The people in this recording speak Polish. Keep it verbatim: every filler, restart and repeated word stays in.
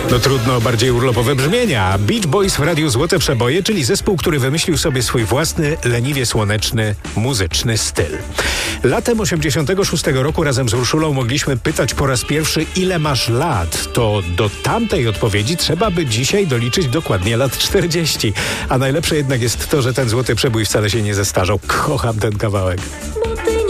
No trudno o bardziej urlopowe brzmienia. Beach Boys w Radiu Złote Przeboje, czyli zespół, który wymyślił sobie swój własny, leniwie słoneczny, muzyczny styl. Latem osiemdziesiątego szóstego roku razem z Urszulą mogliśmy pytać po raz pierwszy, ile masz lat. To do tamtej odpowiedzi trzeba by dzisiaj doliczyć dokładnie lat czterdzieści. A najlepsze jednak jest to, że ten złoty przebój wcale się nie zestarzał. Kocham ten kawałek.